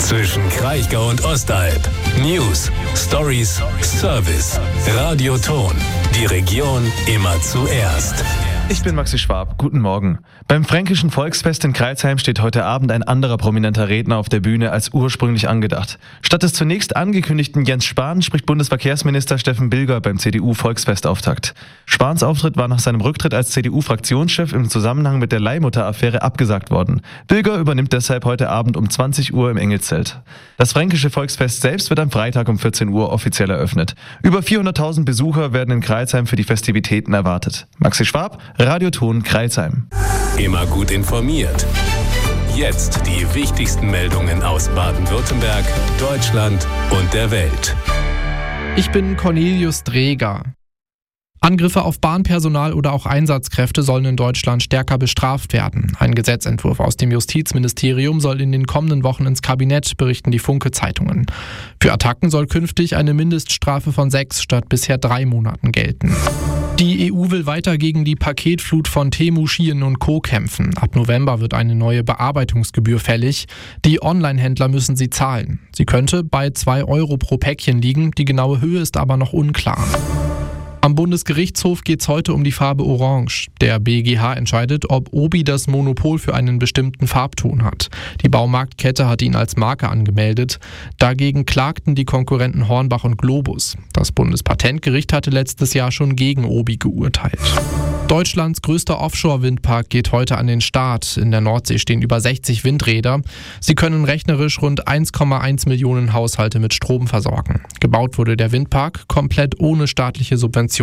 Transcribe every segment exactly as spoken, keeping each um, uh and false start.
Zwischen Kraichgau und Ostalb. News, Stories, Service. Radioton. Die Region immer zuerst. Ich bin Maxi Schwab. Guten Morgen. Beim Fränkischen Volksfest in Crailsheim steht heute Abend ein anderer prominenter Redner auf der Bühne als ursprünglich angedacht. Statt des zunächst angekündigten Jens Spahn spricht Bundesverkehrsminister Steffen Bilger beim C D U-Volksfestauftakt. Spahns Auftritt war nach seinem Rücktritt als C D U-Fraktionschef im Zusammenhang mit der Leihmutter-Affäre abgesagt worden. Bilger übernimmt deshalb heute Abend um zwanzig Uhr im Engelszelt. Das Fränkische Volksfest selbst wird am Freitag um vierzehn Uhr offiziell eröffnet. Über vierhunderttausend Besucher werden in Crailsheim für die Festivitäten erwartet. Maxi Schwab, Radioton Crailsheim. Immer gut informiert. Jetzt die wichtigsten Meldungen aus Baden-Württemberg, Deutschland und der Welt. Ich bin Cornelius Dreger. Angriffe auf Bahnpersonal oder auch Einsatzkräfte sollen in Deutschland stärker bestraft werden. Ein Gesetzentwurf aus dem Justizministerium soll in den kommenden Wochen ins Kabinett, berichten die Funke-Zeitungen. Für Attacken soll künftig eine Mindeststrafe von sechs statt bisher drei Monaten gelten. Die E U will weiter gegen die Paketflut von Temu, Shein und Co. kämpfen. Ab November wird eine neue Bearbeitungsgebühr fällig. Die Online-Händler müssen sie zahlen. Sie könnte bei zwei Euro pro Päckchen liegen, die genaue Höhe ist aber noch unklar. Am Bundesgerichtshof geht es heute um die Farbe Orange. Der B G H entscheidet, ob Obi das Monopol für einen bestimmten Farbton hat. Die Baumarktkette hat ihn als Marke angemeldet. Dagegen klagten die Konkurrenten Hornbach und Globus. Das Bundespatentgericht hatte letztes Jahr schon gegen Obi geurteilt. Deutschlands größter Offshore-Windpark geht heute an den Start. In der Nordsee stehen über sechzig Windräder. Sie können rechnerisch rund eins Komma eins Millionen Haushalte mit Strom versorgen. Gebaut wurde der Windpark komplett ohne staatliche Subventionen.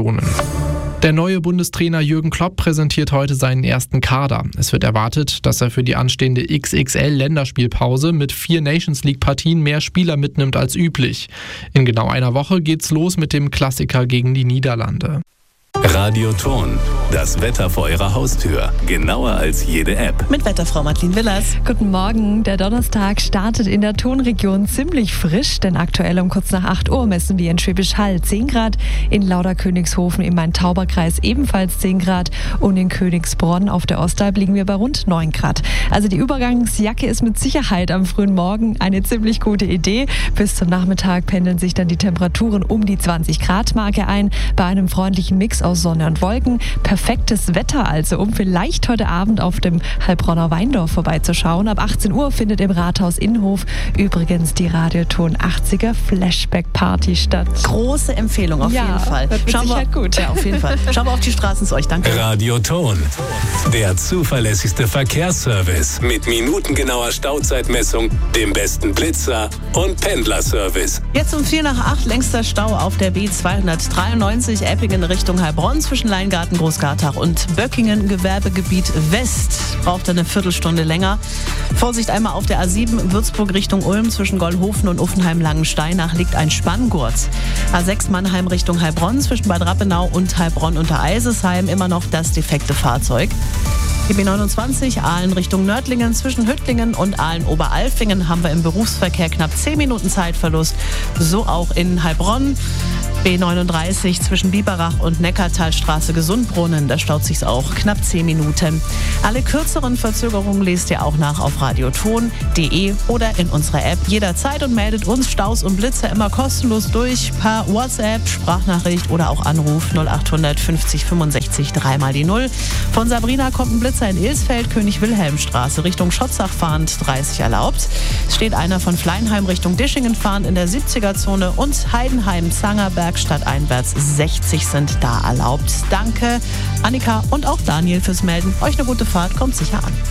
Der neue Bundestrainer Jürgen Klopp präsentiert heute seinen ersten Kader. Es wird erwartet, dass er für die anstehende X X L-Länderspielpause mit vier Nations-League-Partien mehr Spieler mitnimmt als üblich. In genau einer Woche geht's los mit dem Klassiker gegen die Niederlande. Radioton, das Wetter vor Ihrer Haustür, genauer als jede App. Mit Wetterfrau Madeleine Willers. Guten Morgen. Der Donnerstag startet in der Tonregion ziemlich frisch, denn aktuell um kurz nach acht Uhr messen wir in Schwäbisch Hall zehn Grad, in Lauderkönigshofen im Main-Tauber-Kreis ebenfalls zehn Grad und in Königsbronn auf der Ostalb liegen wir bei rund neun Grad. Also die Übergangsjacke ist mit Sicherheit am frühen Morgen eine ziemlich gute Idee. Bis zum Nachmittag pendeln sich dann die Temperaturen um die zwanzig Grad Marke ein, bei einem freundlichen Mix aus Sonne und Wolken. Perfektes Wetter also, um vielleicht heute Abend auf dem Heilbronner Weindorf vorbeizuschauen. Ab achtzehn Uhr findet im Rathaus Innenhof übrigens die Radioton achtziger Flashback Party statt. Große Empfehlung auf ja, jeden Fall. Das wird Schauen wir, sicher gut. Ja, auf jeden Fall. Schauen wir auf die Straßen zu euch. Danke. Radioton, der zuverlässigste Verkehrsservice mit minutengenauer Stauzeitmessung, dem besten Blitzer und Pendlerservice. Jetzt um vier nach acht längster Stau auf der B zweihundertdreiundneunzig Eppingen Richtung Heilbronn zwischen Leingarten, Großgartach und Böckingen, Gewerbegebiet West. Braucht eine Viertelstunde länger. Vorsicht einmal auf der A sieben Würzburg Richtung Ulm zwischen Gollhofen und Uffenheim-Langensteinach liegt ein Spanngurt. A sechs Mannheim Richtung Heilbronn zwischen Bad Rappenau und Heilbronn unter Eisesheim immer noch das defekte Fahrzeug. Die B neunundzwanzig Aalen Richtung Nördlingen zwischen Hüttlingen und Aalen-Oberalfingen haben wir im Berufsverkehr knapp zehn Minuten Zeitverlust. So auch in Heilbronn. B neununddreißig zwischen Biberach und Neckartalstraße Gesundbrunnen, da staut sich's auch knapp zehn Minuten. Alle kürzeren Verzögerungen lest ihr auch nach auf radioton punkt de oder in unserer App jederzeit und meldet uns Staus und Blitzer immer kostenlos durch per WhatsApp, Sprachnachricht oder auch Anruf null achthundert fünfzig fünfundsechzig dreimal die null. Von Sabrina kommt ein Blitzer in Ilsfeld, König-Wilhelm-Straße Richtung Schotzach fahrend dreißig erlaubt. Es steht einer von Fleinheim Richtung Dischingen fahrend in der siebziger-Zone und Heidenheim-Zangerberg stadteinwärts sechzig sind da erlaubt. Danke Annika und auch Daniel fürs Melden. Euch eine gute Fahrt, kommt sicher an.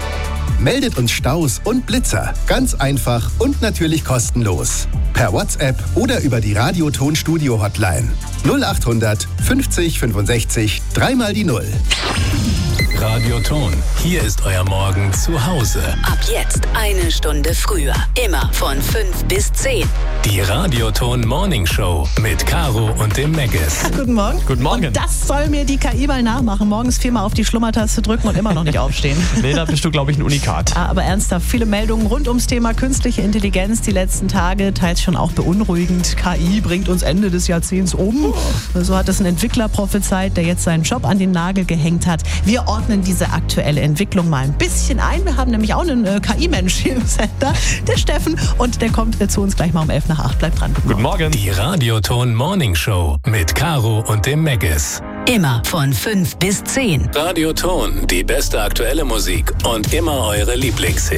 Meldet uns Staus und Blitzer. Ganz einfach und natürlich kostenlos. Per WhatsApp oder über die Radioton Studio Hotline. null achthundert fünfzig fünfundsechzig dreimal die null. Radioton, hier ist euer Morgen zu Hause. Ab jetzt eine Stunde früher. Immer von fünf bis zehn. Die Radioton Morning Show mit Caro und dem Megges. Guten Morgen. Guten Morgen. Und das soll mir die K I mal nachmachen. Morgens viermal auf die Schlummertaste drücken und immer noch nicht aufstehen. Nee, da bist du, glaube ich, ein Unikat. Aber ernsthaft, viele Meldungen rund ums Thema künstliche Intelligenz die letzten Tage, teils schon auch beunruhigend. K I bringt uns Ende des Jahrzehnts um. So hat es ein Entwickler prophezeit, der jetzt seinen Job an den Nagel gehängt hat. Wir ordnen diese aktuelle Entwicklung mal ein bisschen ein. Wir haben nämlich auch einen äh, K I-Menschen Streamsender, der Steffen. Und der kommt zu uns gleich mal um elf nach acht. Bleibt dran. Guten Morgen. Die Radioton Morning Show mit Caro und dem Meggis. Immer von fünf bis zehn. Radioton, die beste aktuelle Musik und immer eure Lieblingshits.